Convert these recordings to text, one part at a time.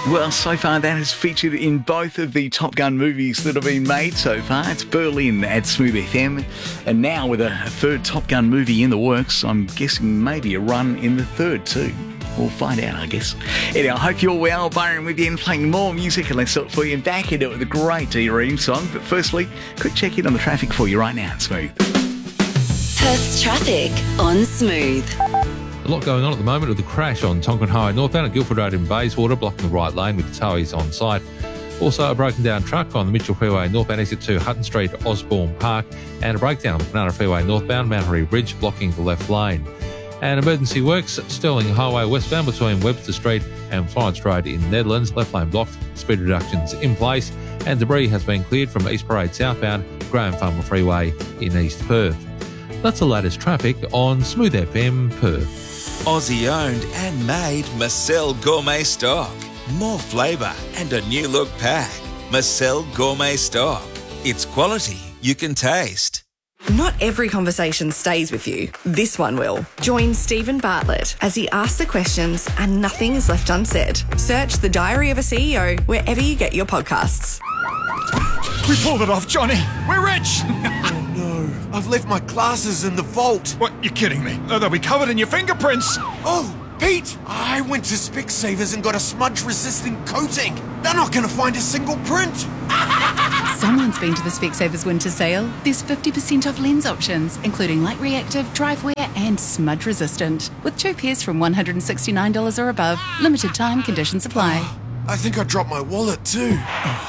Well, so far that is featured in both of the Top Gun movies that have been made so far. It's Berlin at Smooth FM, and now with a third Top Gun movie in the works, I'm guessing maybe a run in the third too. We'll find out, I guess. Anyway, I hope you're well. Byron with you and playing more music, and let's start for you back into it with a great D-Ream song. But firstly, quick check in on the traffic for you right now at Smooth. Perth's traffic on Smooth. A lot going on at the moment with the crash on Tonkin Highway northbound at Guildford Road in Bayswater, blocking the right lane with towies on site. Also a broken down truck on the Mitchell Freeway northbound exit to Hutton Street, Osborne Park, and a breakdown on the Banana Freeway northbound, Mount Harry Bridge, blocking the left lane. And emergency works, Stirling Highway westbound between Webster Street and Florence Road in Netherlands, left lane blocked, speed reductions in place, and debris has been cleared from East Parade southbound, Graham Farmer Freeway in East Perth. That's the latest traffic on Smooth FM Perth. Aussie owned and made Marcel Gourmet Stock. More flavour and a new look pack. Marcel Gourmet Stock. It's quality you can taste. Not every conversation stays with you. This one will. Join Stephen Bartlett as he asks the questions and nothing is left unsaid. Search The Diary of a CEO wherever you get your podcasts. We pulled it off, Johnny. We're rich. Oh no, I've left my glasses in the vault. What, you're kidding me? They'll be covered in your fingerprints. Oh, Pete, I went to Specsavers and got a smudge-resistant coating. They're not going to find a single print. Someone's been to the Specsavers winter sale. There's 50% off lens options, including light reactive, drive wear and smudge resistant. With 2 pairs from $169 or above. Limited time, conditions apply. I think I dropped my wallet too.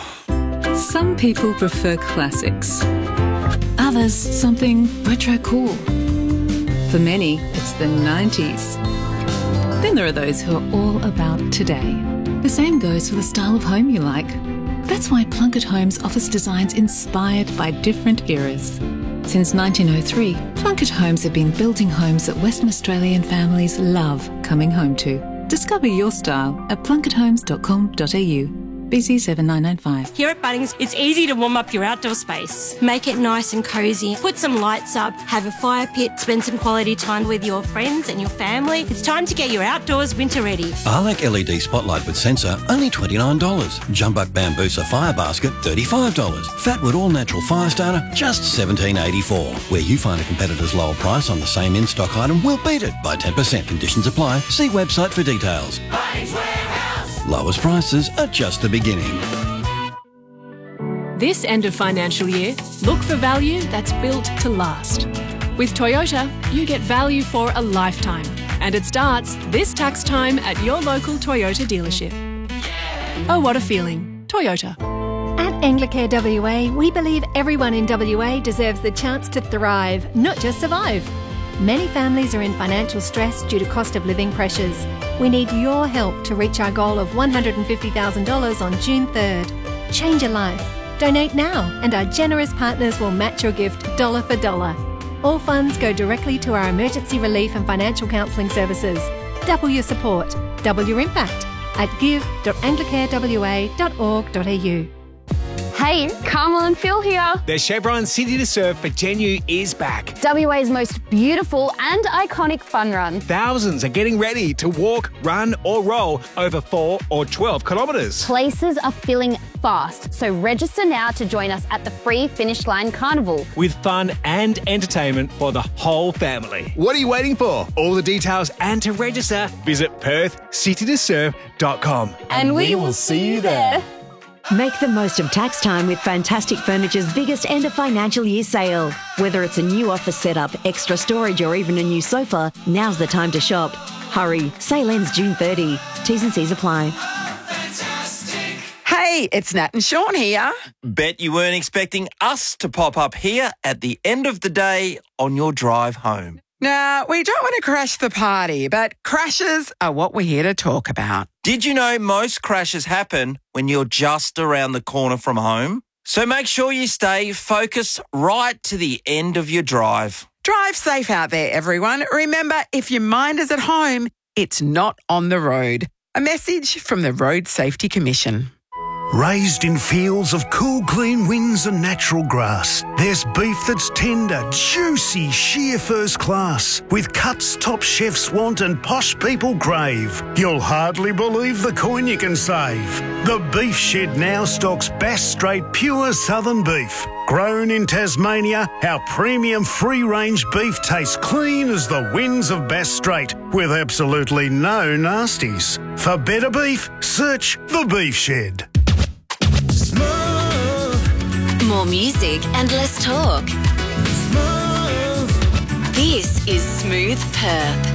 Some people prefer classics. Others, something retro cool. For many, it's the 90s. Then there are those who are all about today. The same goes for the style of home you like. That's why Plunkett Homes offers designs inspired by different eras. Since 1903, Plunkett Homes have been building homes that Western Australian families love coming home to. Discover your style at plunketthomes.com.au. BC 7995. Here at Bunnings, it's easy to warm up your outdoor space. Make it nice and cosy. Put some lights up, have a fire pit, spend some quality time with your friends and your family. It's time to get your outdoors winter ready. Arlac LED spotlight with sensor, only $29. Jumbuck Bambusa fire basket, $35. Fatwood all natural fire starter, just $17.84. Where you find a competitor's lower price on the same in-stock item, we'll beat it by 10%. Conditions apply. See website for details. Bunnings Warehouse. Lowest prices are just the beginning. This end of financial year, look for value that's built to last. With Toyota, you get value for a lifetime. And it starts this tax time at your local Toyota dealership. Oh, what a feeling. Toyota. At Anglicare WA, we believe everyone in WA deserves the chance to thrive, not just survive. Many families are in financial stress due to cost of living pressures. We need your help to reach our goal of $150,000 on June 3rd. Change a life. Donate now and our generous partners will match your gift dollar for dollar. All funds go directly to our emergency relief and financial counselling services. Double your support, double your impact at give.anglicarewa.org.au. Hey, Carmel and Phil here. The Chevron City to Surf for Genu is back. WA's most beautiful and iconic fun run. Thousands are getting ready to walk, run or roll over 4 or 12 kilometres. Places are filling fast, so register now to join us at the free Finish Line Carnival. With fun and entertainment for the whole family. What are you waiting for? All the details and to register, visit perthcitytosurf.com. And we will see you there. Make the most of tax time with Fantastic Furniture's biggest end of financial year sale. Whether it's a new office setup, extra storage or even a new sofa, now's the time to shop. Hurry, sale ends June 30. T's and C's apply. Hey, it's Nat and Sean here. Bet you weren't expecting us to pop up here at the end of the day on your drive home. Nah, we don't want to crash the party, but crashes are what we're here to talk about. Did you know most crashes happen when you're just around the corner from home? So make sure you stay focused right to the end of your drive. Drive safe out there, everyone. Remember, if your mind is at home, it's not on the road. A message from the Road Safety Commission. Raised in fields of cool, clean winds and natural grass, there's beef that's tender, juicy, sheer first class, with cuts top chefs want and posh people crave. You'll hardly believe the coin you can save. The Beef Shed now stocks Bass Strait pure southern beef. Grown in Tasmania, our premium free-range beef tastes clean as the winds of Bass Strait, with absolutely no nasties. For better beef, search The Beef Shed. More music and less talk. This is Smooth Perth.